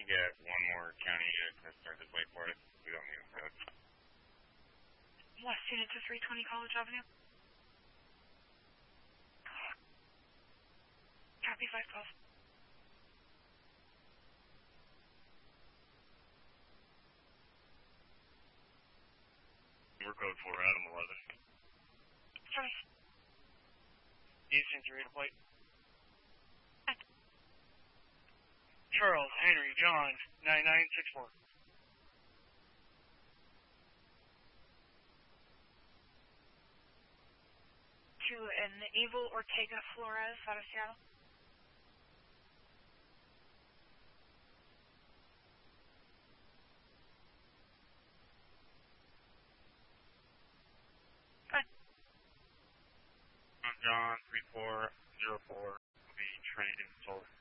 get one more county to start this way for us. We don't need them. West unit to 320 College Avenue. Copy 512. We're code 4, Adam 11. Sorry. Eastern 3 to plate. Charles, Henry, John, 9964. To Enable Ortega Flores out of Seattle. I'm John 3404. Will be trained in solar.